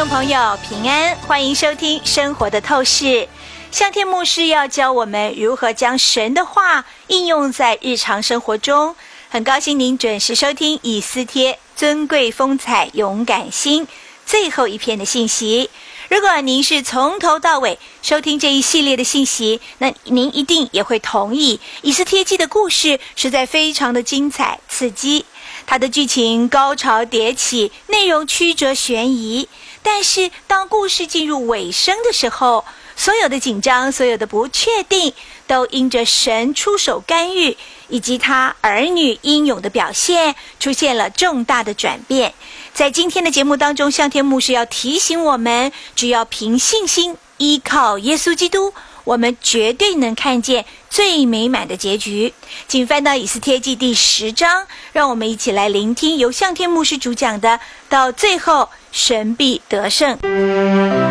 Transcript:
众朋友平安，欢迎收听生活的透视。向天牧师要教我们如何将神的话应用在日常生活中。很高兴您准时收听以斯帖尊贵风采勇敢心最后一篇的信息。如果您是从头到尾收听这一系列的信息，那您一定也会同意以斯帖记的故事实在非常的精彩刺激，它的剧情高潮迭起，内容曲折悬疑。但是当故事进入尾声的时候，所有的紧张，所有的不确定，都因着神出手干预以及他儿女英勇的表现，出现了重大的转变。在今天的节目当中，向天牧师要提醒我们，只要凭信心依靠耶稣基督，我们绝对能看见最美满的结局。请翻到以斯帖记第10章，让我们一起来聆听由向天牧师主讲的到最后神必得胜。